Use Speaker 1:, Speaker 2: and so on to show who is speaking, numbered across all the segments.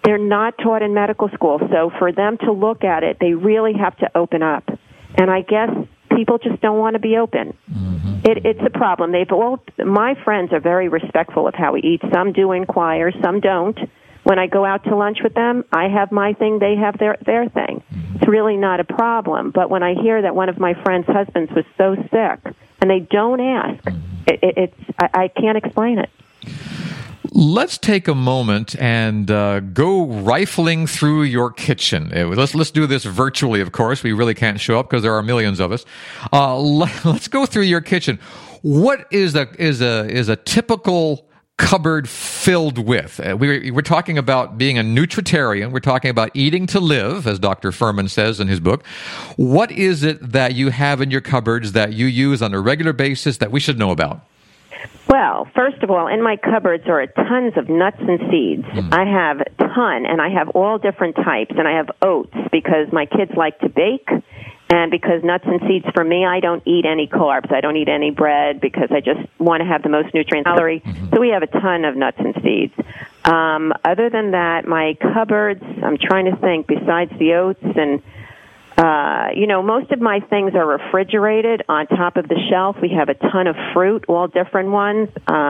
Speaker 1: They're not taught in medical school. So for them to look at it, they really have to open up. And I guess people just don't want to be open. Mm-hmm. It's a problem. My friends are very respectful of how we eat. Some do inquire, some don't. When I go out to lunch with them, I have my thing, they have their thing. Mm-hmm. It's really not a problem. But when I hear that one of my friends' husbands was so sick, and they don't ask, I can't explain it.
Speaker 2: Let's take a moment and go rifling through your kitchen. Let's do this virtually, of course. We really can't show up because there are millions of us. Let's go through your kitchen. What is a typical cupboard filled with? We're talking about being a nutritarian. We're talking about eating to live, as Dr. Fuhrman says in his book. What is it that you have in your cupboards that you use on a regular basis that we should know about?
Speaker 1: Well, first of all, in my cupboards are tons of nuts and seeds. I have a ton, and I have all different types, and I have oats because my kids like to bake, and because nuts and seeds, for me, I don't eat any carbs. I don't eat any bread because I just want to have the most nutrient calorie. So we have a ton of nuts and seeds. Other than that, my cupboards, I'm trying to think, besides the oats and most of my things are refrigerated on top of the shelf. We have a ton of fruit, all different ones.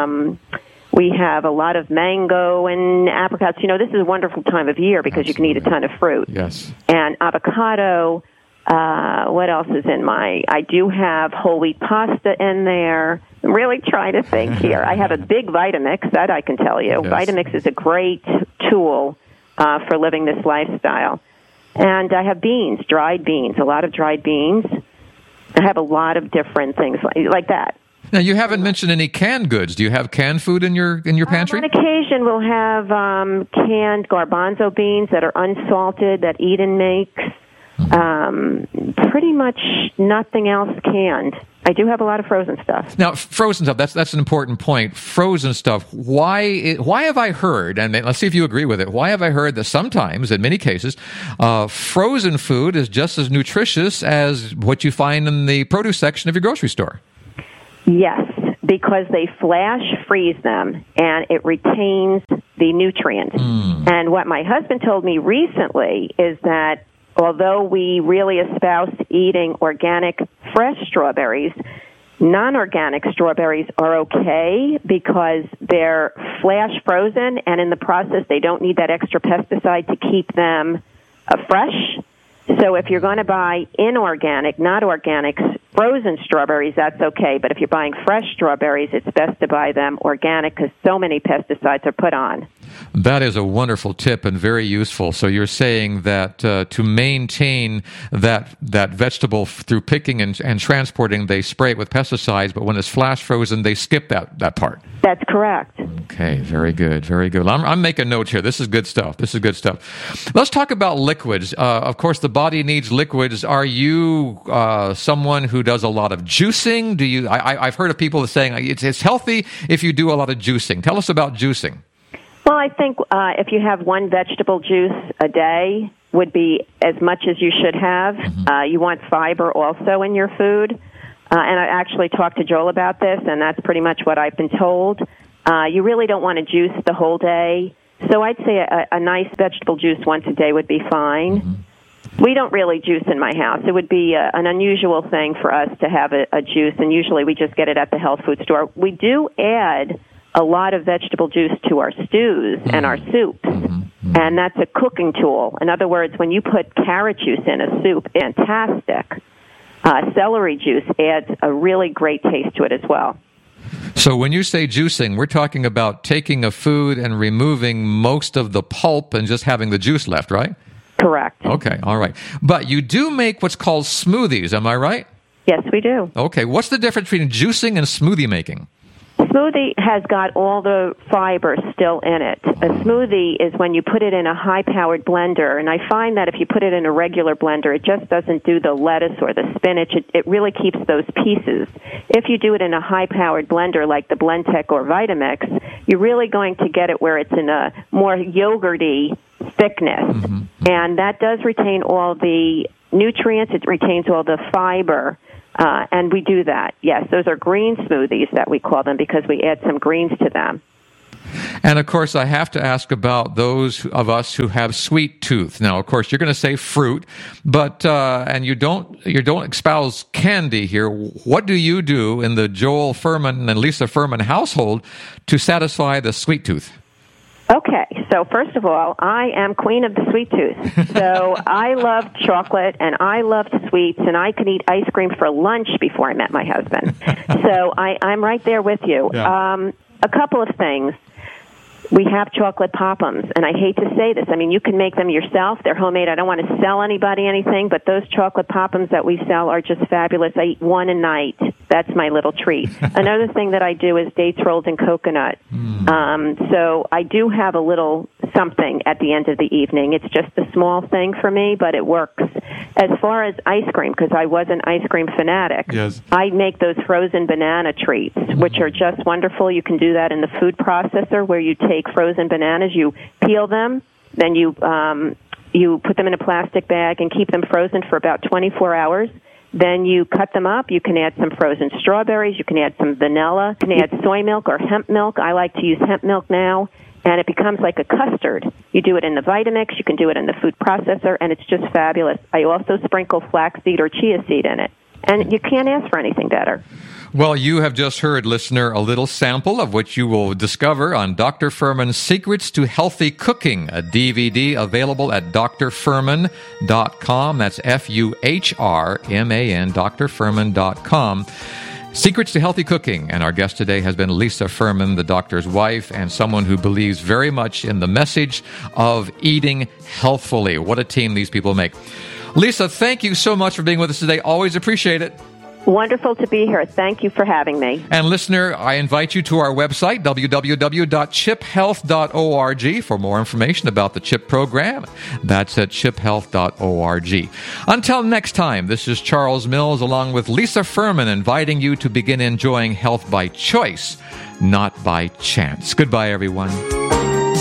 Speaker 1: We have a lot of mango and apricots. This is a wonderful time of year because you can eat a ton of fruit.
Speaker 2: Yes.
Speaker 1: And avocado. What else is in I do have whole wheat pasta in there. I'm really trying to think here. I have a big Vitamix, that I can tell you. Yes. Vitamix is a great tool for living this lifestyle. And I have beans, dried beans, a lot of dried beans. I have a lot of different things like that.
Speaker 2: Now, you haven't mentioned any canned goods. Do you have canned food in your pantry?
Speaker 1: On occasion, we'll have canned garbanzo beans that are unsalted that Eden makes. Pretty much nothing else canned. I do have a lot of frozen stuff.
Speaker 2: Now, frozen stuff, that's an important point. Frozen stuff, why have I heard, and let's see if you agree with it, why have I heard that sometimes, in many cases, frozen food is just as nutritious as what you find in the produce section of your grocery store?
Speaker 1: Yes, because they flash freeze them, and it retains the nutrients. And what my husband told me recently is that although we really espouse eating organic, fresh strawberries, non-organic strawberries are okay because they're flash frozen, and in the process they don't need that extra pesticide to keep them fresh. So if you're going to buy inorganic, not organic, frozen strawberries, that's okay. But if you're buying fresh strawberries, it's best to buy them organic because so many pesticides are put on.
Speaker 2: That is a wonderful tip and very useful. So you're saying that to maintain that vegetable through picking and transporting, they spray it with pesticides, but when it's flash frozen, they skip that part.
Speaker 1: That's correct.
Speaker 2: Okay, very good, very good. I'm making notes here. This is good stuff. Let's talk about liquids. Of course, the body needs liquids. Are you someone who does a lot of juicing? I've heard of people saying it's healthy if you do a lot of juicing. Tell us about juicing.
Speaker 1: Well, I think if you have one vegetable juice a day would be as much as you should have. You want fiber also in your food. And I actually talked to Joel about this, and that's pretty much what I've been told. You really don't want to juice the whole day. So I'd say a nice vegetable juice once a day would be fine. We don't really juice in my house. It would be an unusual thing for us to have a juice, and usually we just get it at the health food store. We do add a lot of vegetable juice to our stews and our soups, and that's a cooking tool. In other words, when you put carrot juice in a soup, it's fantastic. Celery juice adds a really great taste to it as well.
Speaker 2: So when you say juicing, we're talking about taking a food and removing most of the pulp and just having the juice left, right?
Speaker 1: Correct.
Speaker 2: Okay, all right. But you do make what's called smoothies, am I right?
Speaker 1: Yes, we do.
Speaker 2: Okay, what's the difference between juicing and smoothie making?
Speaker 1: Smoothie has got all the fiber still in it. A smoothie is when you put it in a high-powered blender, and I find that if you put it in a regular blender, it just doesn't do the lettuce or the spinach. It really keeps those pieces. If you do it in a high-powered blender like the Blendtec or Vitamix, you're really going to get it where it's in a more yogurty thickness, and that does retain all the nutrients. It retains all the fiber. And we do that. Yes, those are green smoothies that we call them because we add some greens to them.
Speaker 2: And of course, I have to ask about those of us who have sweet tooth. Now, of course, you're going to say fruit, but and you don't espouse candy here. What do you do in the Joel Fuhrman and Lisa Fuhrman household to satisfy the sweet tooth?
Speaker 1: Okay, so first of all, I am queen of the sweet tooth. So I love chocolate and I love sweets, and I could eat ice cream for lunch before I met my husband. So I'm right there with you.
Speaker 2: Yeah.
Speaker 1: A couple of things. We have chocolate Pop-Ums, and I hate to say this. I mean, you can make them yourself. They're homemade. I don't want to sell anybody anything, but those chocolate Pop-Ums that we sell are just fabulous. I eat one a night. That's my little treat. Another thing that I do is dates rolled in coconut. So I do have a little something at the end of the evening. It's just a small thing for me, but it works. As far as ice cream, because I was an ice cream fanatic,
Speaker 2: yes.
Speaker 1: I make those frozen banana treats, which are just wonderful. You can do that in the food processor, where you take frozen bananas, you peel them, then you put them in a plastic bag and keep them frozen for about 24 hours. Then you cut them up. You can add some frozen strawberries. You can add some vanilla. You can add soy milk or hemp milk. I like to use hemp milk now. And it becomes like a custard. You do it in the Vitamix. You can do it in the food processor, and it's just fabulous. I also sprinkle flaxseed or chia seed in it. And you can't ask for anything better.
Speaker 2: Well, you have just heard, listener, a little sample of what you will discover on Dr. Fuhrman's Secrets to Healthy Cooking, a DVD available at drfuhrman.com. That's Fuhrman, drfuhrman.com. Secrets to Healthy Cooking. And our guest today has been Lisa Fuhrman, the doctor's wife, and someone who believes very much in the message of eating healthfully. What a team these people make. Lisa, thank you so much for being with us today. Always appreciate it.
Speaker 1: Wonderful to be here. Thank you for having me.
Speaker 2: And listener, I invite you to our website, www.chiphealth.org, for more information about the CHIP program. That's at chiphealth.org. Until next time, this is Charles Mills along with Lisa Fuhrman, inviting you to begin enjoying health by choice, not by chance. Goodbye, everyone.